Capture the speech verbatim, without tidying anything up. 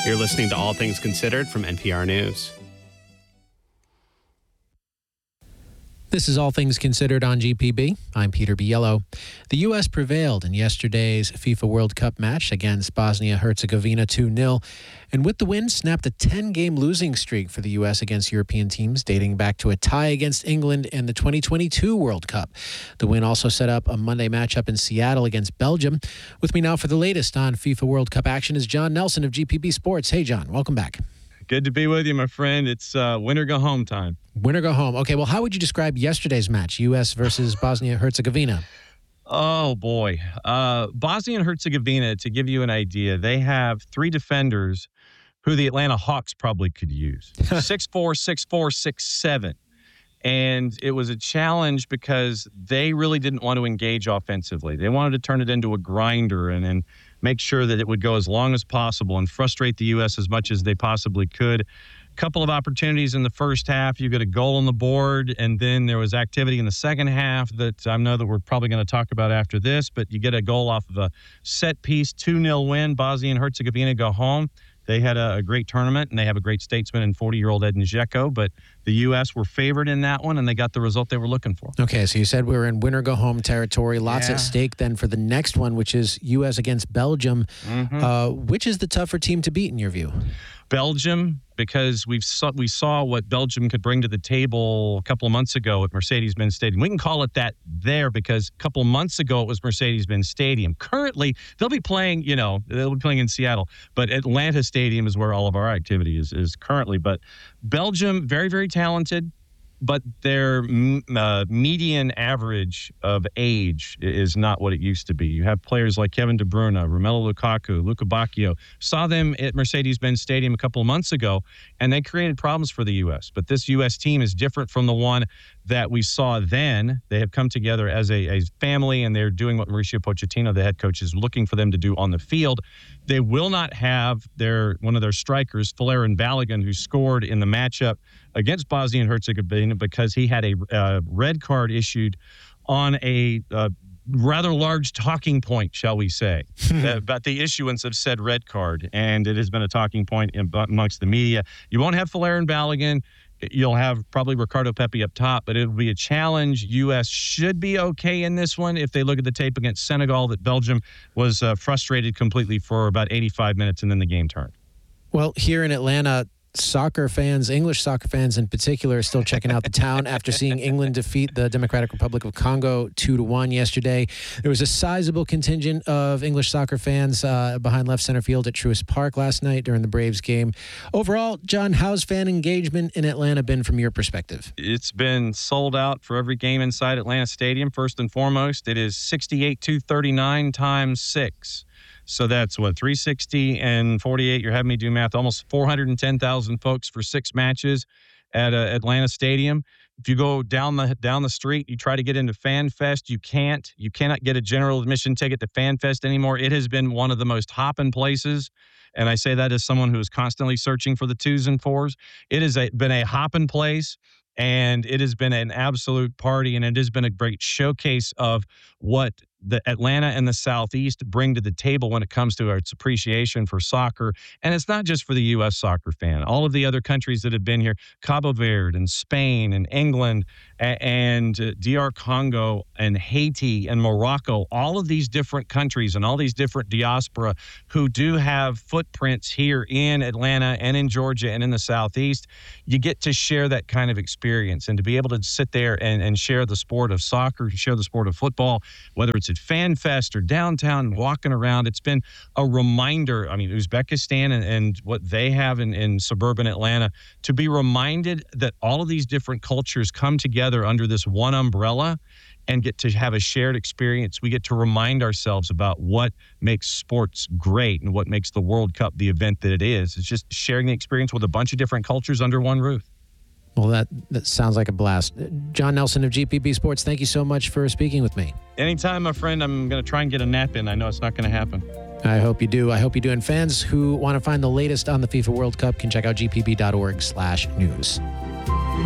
You're listening to All Things Considered from N P R News. This is All Things Considered on G P B. I'm Peter Biello. The U S prevailed in yesterday's FIFA World Cup match against Bosnia-Herzegovina two nil, and with the win, snapped a ten-game losing streak for the U S against European teams, dating back to a tie against England in the twenty twenty-two World Cup. The win also set up a Monday matchup in Seattle against Belgium. With me now for the latest on FIFA World Cup action is John Nelson of G P B Sports. Hey, John, welcome back. Good to be with you, my friend. It's uh, win or go home time. Win or go home. Okay, well, how would you describe yesterday's match, U S versus Bosnia-Herzegovina? Oh, boy. Uh, Bosnia and Herzegovina, to give you an idea, they have three defenders who the Atlanta Hawks probably could use. six four, six four, six seven. And it was a challenge because they really didn't want to engage offensively. They wanted to turn it into a grinder and then make sure that it would go as long as possible and frustrate the U S as much as they possibly could. A couple of opportunities in the first half. You get a goal on the board, and then there was activity in the second half that I know that we're probably going to talk about after this, but you get a goal off of a set piece, two nil win. Bosnia and Herzegovina go home. They had a, a great tournament, and they have a great statesman in forty-year-old Edin Dzeko, but the U S were favored in that one, and they got the result they were looking for. Okay, so you said we were in win-or-go-home territory. Lots Yeah. at stake then for the next one, which is U S against Belgium. Mm-hmm. Uh, which is the tougher team to beat in your view? Belgium, because we've saw, we saw what Belgium could bring to the table a couple of months ago at Mercedes-Benz Stadium. We can call it that there because a couple of months ago it was Mercedes-Benz Stadium. Currently, they'll be playing, you know, they'll be playing in Seattle, but Atlanta Stadium is where all of our activity is, is currently. But Belgium, very, very talented, but their uh, median average of age is not what it used to be. You have players like Kevin De Bruyne, Romelu Lukaku, Luka Bacchio. Saw them at Mercedes-Benz Stadium a couple of months ago, and they created problems for the U S. But this U S team is different from the one that we saw then. They have come together as a, a family, and they're doing what Mauricio Pochettino, the head coach, is looking for them to do on the field. They will not have their one of their strikers, Folarin Balogun, who scored in the matchup against Bosnia and Herzegovina because he had a uh, red card issued on a uh, rather large talking point, shall we say, about the issuance of said red card. And it has been a talking point in, amongst the media. You won't have Folarin Balogun. You'll have probably Ricardo Pepi up top, but it'll be a challenge. U S should be okay in this one if they look at the tape against Senegal, that Belgium was uh, frustrated completely for about eighty-five minutes, and then the game turned. Well, here in Atlanta, soccer fans, English soccer fans in particular, are still checking out the town after seeing England defeat the Democratic Republic of Congo two to one yesterday. There was a sizable contingent of English soccer fans uh, behind left center field at Truist Park last night during the Braves game. Overall, John, how's fan engagement in Atlanta been from your perspective? It's been sold out for every game inside Atlanta Stadium. First and foremost, it is sixty-eight two thirty-nine times six. So that's what, three sixty and forty-eight. You're having me do math. Almost four hundred ten thousand folks for six matches at uh, Atlanta Stadium. If you go down the down the street, you try to get into Fan Fest, you can't. You cannot get a general admission ticket to Fan Fest anymore. It has been one of the most hopping places. And I say that as someone who is constantly searching for the twos and fours. It has a, been a hopping place. And it has been an absolute party, and it has been a great showcase of what the Atlanta and the Southeast bring to the table when it comes to its appreciation for soccer. And it's not just for the U S soccer fan. All of the other countries that have been here, Cabo Verde and Spain and England and D R Congo and Haiti and Morocco, all of these different countries and all these different diaspora who do have footprints here in Atlanta and in Georgia and in the Southeast, you get to share that kind of experience and to be able to sit there and, and share the sport of soccer, share the sport of football, whether it's at Fan Fest or downtown walking around. It's been a reminder. I mean, Uzbekistan and, and what they have in, in suburban Atlanta, to be reminded that all of these different cultures come together under this one umbrella and get to have a shared experience. We get to remind ourselves about what makes sports great and what makes the World Cup the event that it is. It's just sharing the experience with a bunch of different cultures under one roof. Well, that, that sounds like a blast. John Nelson of G P B Sports, thank you so much for speaking with me. Anytime, my friend. I'm going to try and get a nap in. I know it's not going to happen. I hope you do. I hope you do. And fans who want to find the latest on the FIFA World Cup can check out gpb.org slash news.